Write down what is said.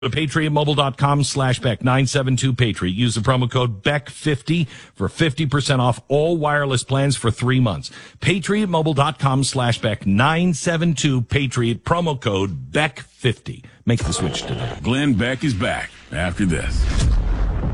to PatriotMobile.com/Beck, 972-PATRIOT. Use the promo code BECK50 for 50% off all wireless plans for 3 months. PatriotMobile.com/Beck, 972-PATRIOT, promo code BECK50. Make the switch today. Glenn Beck is back after this.